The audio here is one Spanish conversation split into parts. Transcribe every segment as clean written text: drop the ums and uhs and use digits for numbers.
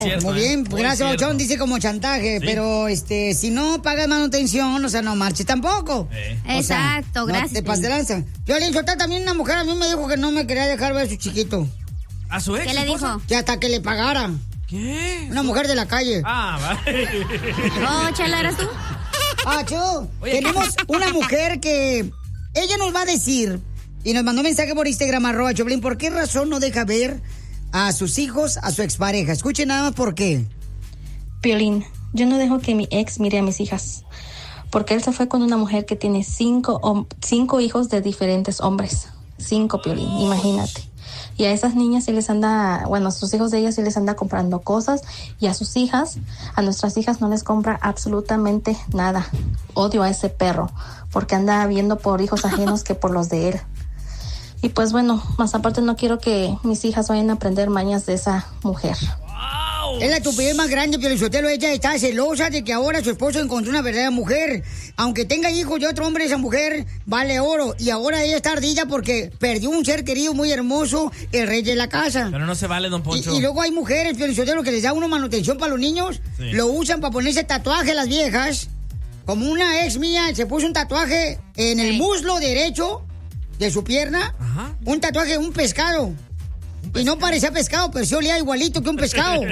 Cierto, muy bien, gracias, Bauchón, dice como chantaje, ¿sí? Pero si no pagas manutención, o sea, no marches tampoco. Exacto, gracias. No te pases de lanza. Yo le dije, también una mujer a mí me dijo que no me quería dejar ver a su chiquito. ¿A su ex? ¿Qué le dijo? Que hasta que le pagara. ¿Qué? Una mujer de la calle. Vale. Oh, Chela, ¿eres tú? Tenemos una mujer que ella nos va a decir, y nos mandó un mensaje por Instagram, @Choplin, ¿por qué razón no deja ver a sus hijos, a su expareja? Escuchen nada más por qué. Piolín, yo no dejo que mi ex mire a mis hijas, porque él se fue con una mujer que tiene 5 hijos de diferentes hombres. 5, Piolín, imagínate. Y a esas niñas sí les anda, bueno, a sus hijos de ellas sí les anda comprando cosas, y a sus hijas, a nuestras hijas no les compra absolutamente nada. Odio a ese perro, porque anda viendo por hijos ajenos que por los de él. Y pues bueno, más aparte no quiero que mis hijas vayan a aprender mañas de esa mujer. Es la estupidez más grande, Piolinsotelo. Ella está celosa de que ahora su esposo encontró una verdadera mujer. Aunque tenga hijos de otro hombre, esa mujer vale oro. Y ahora ella está ardilla porque perdió un ser querido muy hermoso, el rey de la casa. Pero no se vale, don Poncho. Y luego hay mujeres, Piolinsotelo, que les da una manutención para los niños. Sí. Lo usan para ponerse tatuaje las viejas. Como una ex mía se puso un tatuaje en el muslo derecho de su pierna. Ajá. Un tatuaje, un pescado. Y no parecía pescado, pero sí olía igualito que un pescado.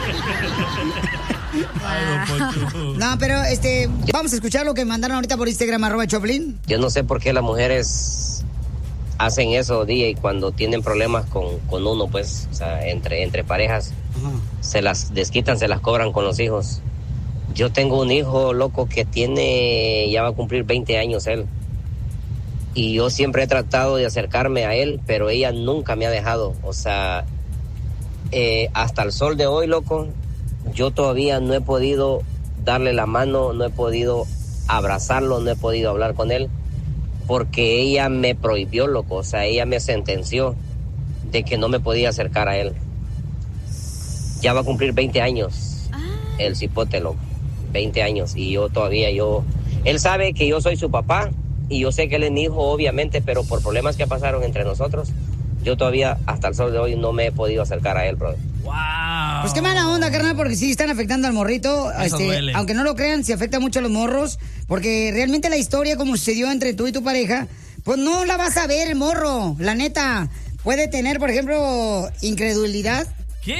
No, pero vamos a escuchar lo que mandaron ahorita por Instagram, @Choplin. Yo no sé por qué las mujeres hacen eso, y cuando tienen problemas con uno, pues, o sea, entre parejas, se las desquitan, se las cobran con los hijos. Yo tengo un hijo, loco, que ya va a cumplir 20 años él. Y yo siempre he tratado de acercarme a él, pero ella nunca me ha dejado. O sea, hasta el sol de hoy, loco, yo todavía no he podido darle la mano, no he podido abrazarlo, no he podido hablar con él, porque ella me prohibió, loco. O sea, ella me sentenció de que no me podía acercar a él. Ya va a cumplir 20 años, el cipote, loco. 20 años, y yo todavía, él sabe que yo soy su papá, y yo sé que él es mi hijo, obviamente, pero por problemas que pasaron entre nosotros, yo todavía, hasta el sol de hoy, no me he podido acercar a él, brother. ¡Wow! Pues qué mala onda, carnal, porque sí están afectando al morrito. Aunque no lo crean, sí afecta mucho a los morros, porque realmente la historia como sucedió entre tú y tu pareja, pues no la vas a ver, el morro. La neta, puede tener, por ejemplo, incredulidad. ¿Qué?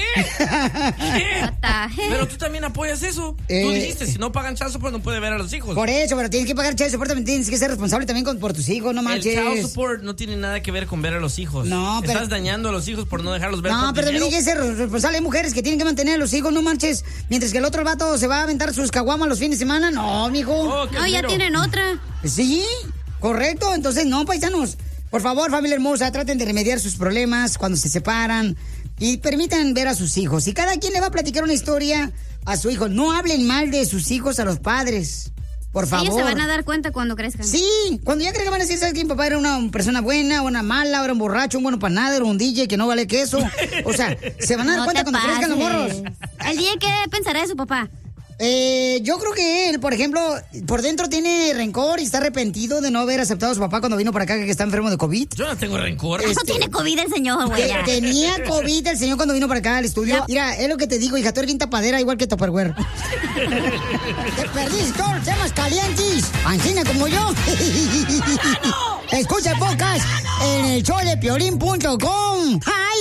Pero tú también apoyas eso. Tú dijiste, si no pagan child support no puede ver a los hijos. Por eso, pero tienes que pagar child support, también tienes que ser responsable también por tus hijos, no manches. El child support no tiene nada que ver con ver a los hijos. No, pero... Estás dañando a los hijos por no dejarlos ver. No, pero también tienes que ser responsable. Hay mujeres que tienen que mantener a los hijos, no manches. Mientras que el otro vato se va a aventar sus caguamas los fines de semana. No, mijo. No, ya tienen otra. Sí, correcto. Entonces, no, paisanos. Por favor, familia hermosa, traten de remediar sus problemas cuando se separan. Y permitan ver a sus hijos. Y cada quien le va a platicar una historia a su hijo. No hablen mal de sus hijos a los padres. Por favor. Ellos se van a dar cuenta cuando crezcan. Sí, cuando ya crezcan van a decir, ¿sabes quién? Papá era una persona buena, una mala, era un borracho, un bueno para nada, era un DJ que no vale queso. O sea, se van a dar cuenta cuando crezcan los morros. ¿El DJ qué pensará de su papá? Yo creo que él, por ejemplo, por dentro tiene rencor y está arrepentido de no haber aceptado a su papá cuando vino para acá, que está enfermo de COVID. Yo no tengo rencor. No tiene COVID el señor, güey. Tenía COVID el señor cuando vino para acá al estudio. Mira, es lo que te digo, hija, tú eres bien tapadera igual que Tupperware. Te perdiste todos los temas calientes. Ancina como yo. Escucha el podcast en el show de Piolín.com. ¡Ay!